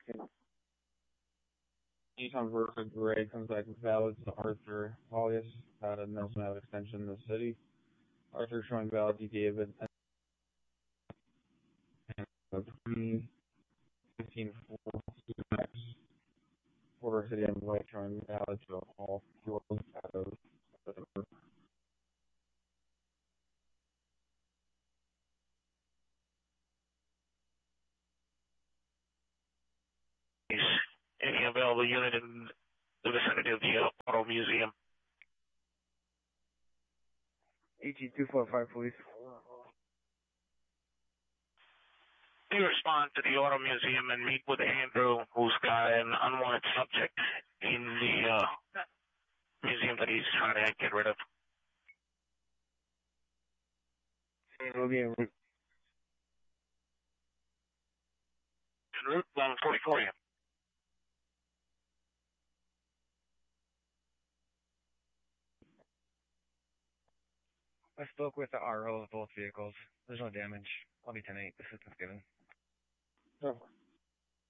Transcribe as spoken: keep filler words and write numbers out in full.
Anytime Versa Gray comes back with valid to Arthur Hollius out of Nelson Ave Extension in the city. Arthur showing valid he gave it and twenty fifteen four Max Porter City and White showing valid to all fuels out of September. Any available unit in the vicinity of the Auto Museum? A G two four five, police. You respond to the Auto Museum and meet with Andrew, who's got an unwanted subject in the uh, museum that he's trying to get rid of. It'll be en route. En route, one forty-four. I spoke with the R O of both vehicles. There's no damage. I'll be ten eight. Assistance given. Oh.